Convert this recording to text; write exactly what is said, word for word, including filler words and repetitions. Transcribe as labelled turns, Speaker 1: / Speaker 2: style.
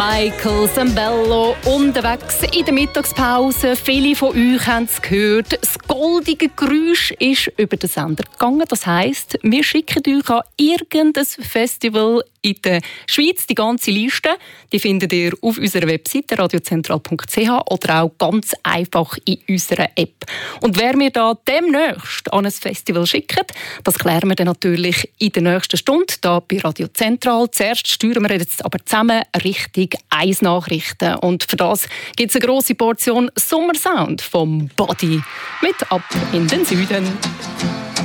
Speaker 1: Michael Sembello unterwegs in der Mittagspause. Viele von euch haben es gehört. Das goldige Geräusch ist über den Sender gegangen. Das heisst, wir schicken euch an irgendein Festival in der Schweiz. Die ganze Liste die findet ihr auf unserer Webseite radiozentral punkt c h oder auch ganz einfach in unserer App. Und wer wir da demnächst an ein Festival schicken, das klären wir dann natürlich in der nächsten Stunde hier bei Radio Zentral. Zuerst steuern wir jetzt aber zusammen Richtung eins Nachrichten. Und für das gibt es eine grosse Portion Sommersound vom Body mit «Ab in den Süden».